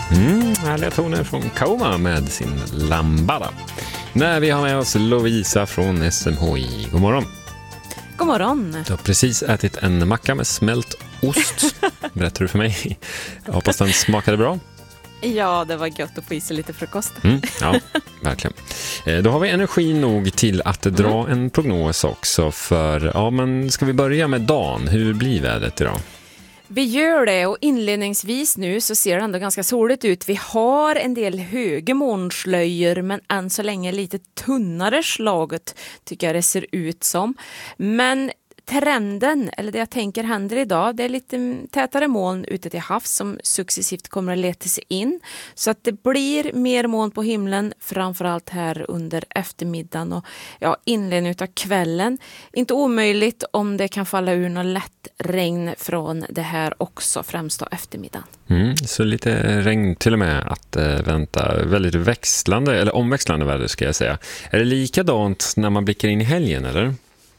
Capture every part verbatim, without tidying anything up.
Mm, härliga toner från Kaoma med sin lambada. När vi har med oss Lovisa från S M H I. God morgon. God morgon. Du har precis ätit en macka med smält ost, berättar du för mig. Jag hoppas den smakade bra. Ja, det var gött att få i sig lite frukost. Mm, ja, verkligen. Då har vi energi nog till att dra mm. en prognos också. För, ja, men ska vi börja med dagen? Hur blir vädret idag? Vi gör det, och inledningsvis nu så ser det ändå ganska soligt ut. Vi har en del höga molnslöjor, men än så länge lite tunnare slaget tycker jag det ser ut som. Men trenden, eller det jag tänker händer idag, det är lite tätare moln ute till havs som successivt kommer att leta sig in. Så att det blir mer moln på himlen, framförallt här under eftermiddagen och ja, inledningen av kvällen. Inte omöjligt om det kan falla ur något lätt regn från det här också, främst då eftermiddagen. Mm, så lite regn till och med att äh, vänta. Väldigt växlande, eller omväxlande väder ska jag säga. Är det likadant när man blickar in i helgen, eller?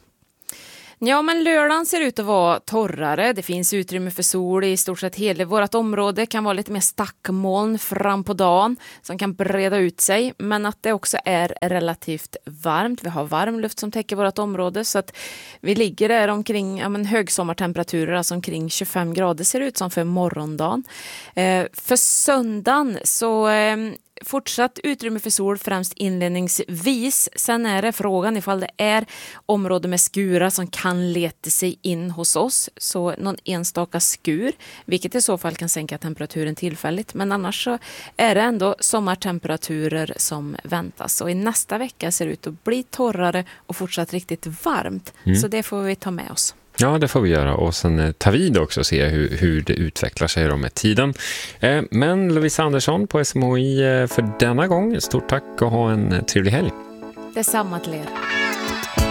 Ja, men lördagen ser ut att vara torrare. Det finns utrymme för sol i stort sett hela vårt område. Kan vara lite mer stackmoln fram på dagen som kan breda ut sig. Men att det också är relativt varmt. Vi har varm luft som täcker vårt område. Så att vi ligger där omkring ja, men högsommartemperaturer. Alltså omkring tjugofem grader ser det ut som för morgondagen. Eh, för söndagen så... Eh, fortsatt utrymme för sol främst inledningsvis. Sen är det frågan ifall det är områden med skurar som kan leta sig in hos oss. Så någon enstaka skur, vilket i så fall kan sänka temperaturen tillfälligt. Men annars så är det ändå sommartemperaturer som väntas. Och i nästa vecka ser det ut att bli torrare och fortsatt riktigt varmt. Mm. Så det får vi ta med oss. Ja, det får vi göra. Och sen tar vi också och se hur, hur det utvecklar sig då med tiden. Eh, men Lovisa Andersson på S M H I för denna gång. Stort tack och ha en trevlig helg. Detsamma till er.